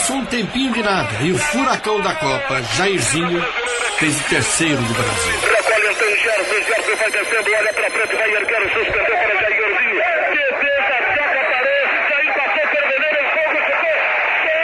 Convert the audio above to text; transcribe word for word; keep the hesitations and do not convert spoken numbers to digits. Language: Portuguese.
passou um tempinho de nada e o furacão da Copa, Jairzinho, fez o terceiro do Brasil. Recolhe então Gerson, Gerson vai descendo, olha pra frente, vai erguer, suspendeu para Jairzinho.